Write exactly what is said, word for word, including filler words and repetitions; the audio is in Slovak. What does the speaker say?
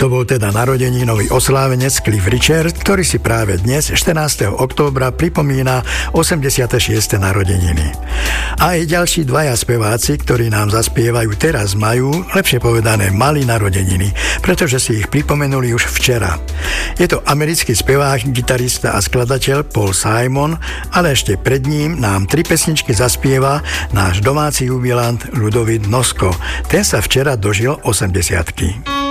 To bol teda narodeninový oslávenec Cliff Richard, ktorý si práve dnes, štrnásteho októbra, pripomína osemdesiate šieste narodeniny. A aj ďalší dvaja speváci, ktorí nám zaspievajú teraz, majú, lepšie povedané, mali narodeniny, pretože si ich pripomenuli už včera. Je to americký spevák, gitarista a skladateľ Paul Simon, ale ešte pred ním nám tri pesničky zaspieva náš domáci jubilant Ľudovít Nosko. Ten sa včera dožil osemdesiatky.